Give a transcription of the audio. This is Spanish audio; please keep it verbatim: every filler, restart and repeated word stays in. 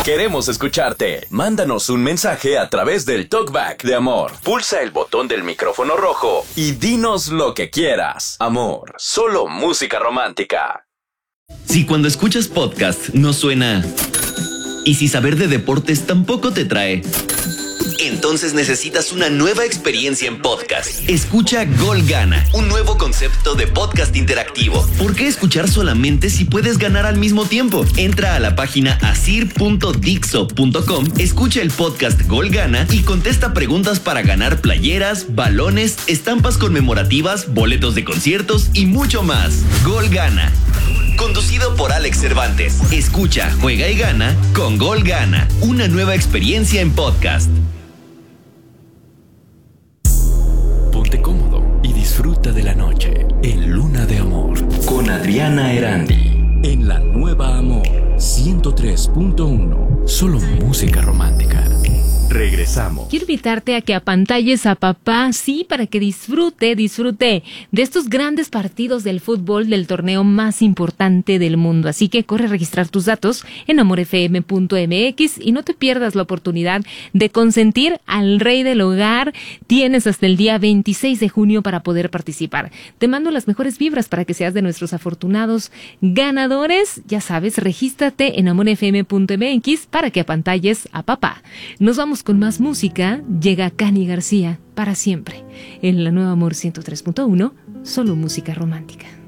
Queremos escucharte. Mándanos un mensaje a través del TalkBack de Amor. Pulsa el botón del micrófono rojo y dinos lo que quieras. Amor, solo música romántica. Si cuando escuchas podcast no suena... Y si saber de deportes tampoco te trae... Entonces necesitas una nueva experiencia en podcast. Escucha Gol Gana, un nuevo concepto de podcast interactivo. ¿Por qué escuchar solamente si puedes ganar al mismo tiempo? Entra a la página asir punto dixo punto com, escucha el podcast Gol Gana y contesta preguntas para ganar playeras, balones, estampas conmemorativas, boletos de conciertos y mucho más. Gol Gana. Conducido por Alex Cervantes. Escucha, juega y gana con Gol Gana. Una nueva experiencia en podcast. Ponte cómodo y disfruta de la noche en Luna de Amor con Adriana Erandi en la nueva Amor ciento tres punto uno. Solo música romántica. Regresamos. Quiero invitarte a que apantalles a papá, sí, para que disfrute, disfrute de estos grandes partidos del fútbol del torneo más importante del mundo. Así que corre a registrar tus datos en amor f m punto m x y no te pierdas la oportunidad de consentir al rey del hogar. Tienes hasta el día veintiséis de junio para poder participar. Te mando las mejores vibras para que seas de nuestros afortunados ganadores. Ya sabes, regístrate en amor f m punto m x para que apantalles a papá. Nos vamos con más música. Llega Cani García, Para Siempre, en la nueva Amor ciento tres punto uno, solo música romántica.